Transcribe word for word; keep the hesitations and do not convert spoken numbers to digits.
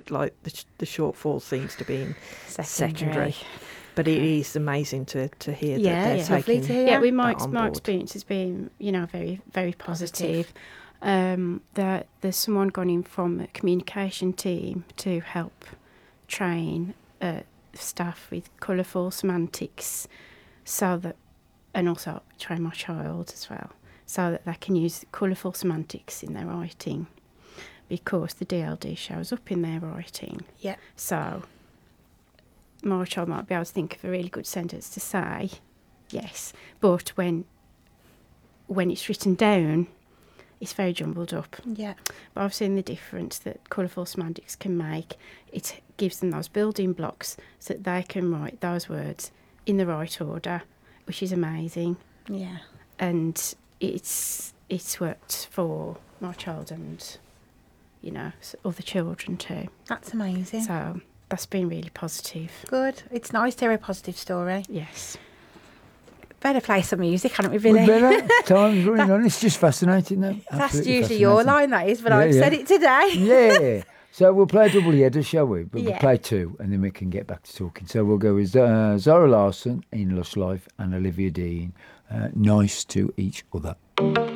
like the, the shortfall seems to be in Secondary. secondary. But it is amazing to, to hear Yeah, that they're yeah. taking Lovely to hear. Yeah, with my, that ex- on my board. experience has been, you know, very, very positive. Um, there, there's someone gone in from a communication team to help train uh, staff with colourful semantics, so that, and also train my child as well, so that they can use colourful semantics in their writing, because the D L D shows up in their writing. Yeah. So my child might be able to think of a really good sentence to say, yes, but when when it's written down, it's very jumbled up. Yeah. But I've seen the difference that colourful semantics can make. It gives them those building blocks so that they can write those words in the right order, which is amazing. Yeah. And it's it's worked for my child and, you know, s- other children too. That's amazing. So that's been really positive. Good. It's nice to hear a positive story. Yes. Better play some music, hadn't we, We Billy? better. Time's running on. It's just fascinating, though. That's Absolutely usually your fascinating. line, that is, but Yeah, I've yeah. said it today. Yeah. So we'll play a double header, shall we? But we'll Yeah. play two, and then we can get back to talking. So we'll go with uh, Zara Larson in Lush Life and Olivia Dean, uh, Nice to Each Other.